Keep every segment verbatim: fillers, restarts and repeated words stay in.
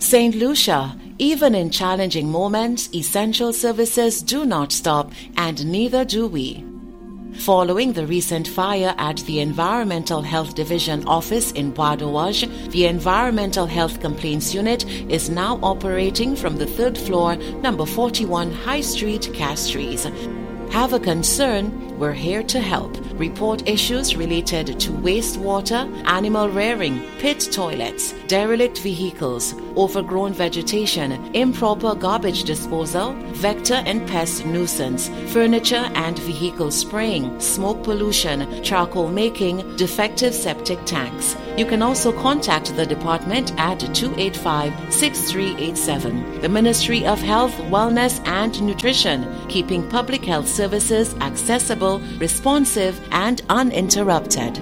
Saint Lucia, even in challenging moments, essential services do not stop, and neither do we. Following the recent fire at the Environmental Health Division office in Bois d'Oage, the Environmental Health Complaints Unit is now operating from the third floor, number forty-one High Street, Castries. Have a concern? We're here to help. Report issues related to wastewater, animal rearing, pit toilets, derelict vehicles, overgrown vegetation, improper garbage disposal, vector and pest nuisance, furniture and vehicle spraying, smoke pollution, charcoal making, defective septic tanks. You can also contact the department at two eight five, six three eight seven. The Ministry of Health, Wellness and Nutrition, keeping public health services accessible, responsive and uninterrupted.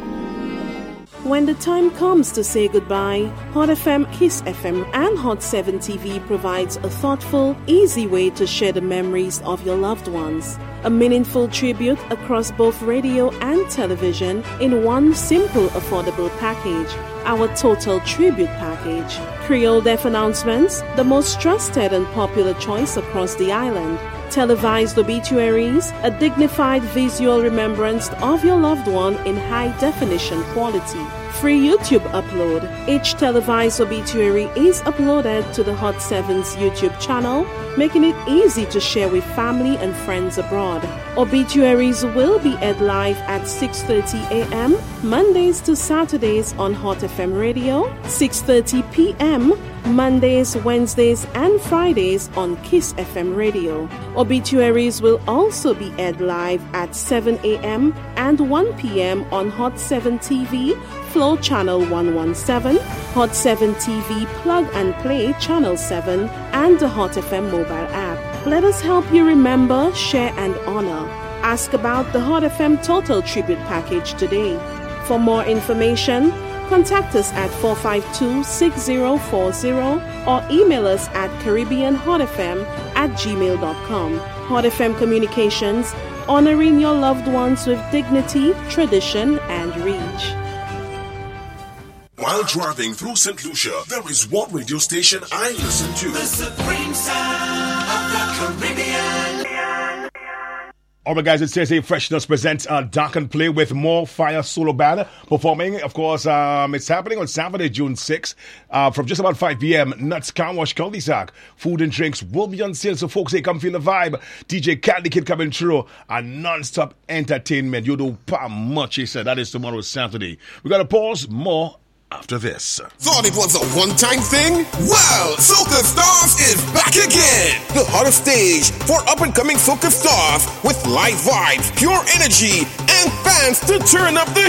When the time comes to say goodbye, Hot F M, Kiss F M and Hot seven T V provides a thoughtful, easy way to share the memories of your loved ones. A meaningful tribute across both radio and television in one simple, affordable package. Our Total Tribute Package. Creole Deaf announcements, the most trusted and popular choice across the island. Televised obituaries, a dignified visual remembrance of your loved one in high definition quality. Free YouTube upload. Each televised obituary is uploaded to the Hot seven's YouTube channel, making it easy to share with family and friends abroad. Obituaries will be aired live at six thirty a.m. Mondays to Saturdays on Hot F M Radio, six thirty p.m. Mondays, Wednesdays and Fridays on Kiss F M Radio. Obituaries will also be aired live at seven a.m. and one p.m. on Hot seven T V, Flow Channel one seventeen, Hot seven T V Plug and Play Channel seven, and the Hot F M mobile app. Let us help you remember, share and honor. Ask about the Hot F M Total Tribute Package today. For more information, contact us at four five two, six zero four zero or email us at caribbean hot f m at gmail dot com. Hot F M Communications, honoring your loved ones with dignity, tradition, and reach. While driving through Saint Lucia, there is one radio station I listen to. The Supreme Sound of the Caribbean. All right, guys, it says here Freshness presents uh, Dark and Play with More Fire Solo Band performing. Of course, um, it's happening on Saturday, June sixth, uh, from just about five p.m. Nuts Car Wash Cul-de-sac. Food and drinks will be on sale, so folks, they come feel the vibe. D J Candy Kid coming through, and non-stop entertainment. You do pa much, he said. That is tomorrow, Saturday. We got to pause. More after this. Thought it was a one-time thing? Well, Soca Stars is back again! The hottest stage for up-and-coming Soca Stars with live vibes, pure energy, and fans to turn up the